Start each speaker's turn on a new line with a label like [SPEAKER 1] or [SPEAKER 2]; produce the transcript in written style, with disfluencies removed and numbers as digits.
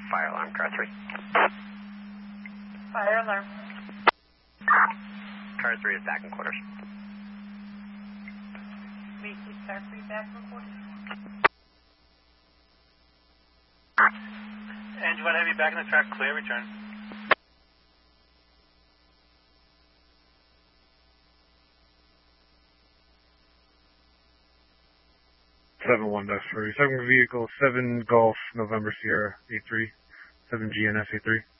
[SPEAKER 1] Fire alarm, car 3.
[SPEAKER 2] Fire alarm.
[SPEAKER 1] Car 3 is back in quarters.
[SPEAKER 2] Weekly car 3 back in quarters.
[SPEAKER 3] And you want to have you back in the track clear, return.
[SPEAKER 4] 7-1-3. Second vehicle, 7 Golf, November Sierra, A3. 7 GNS A3.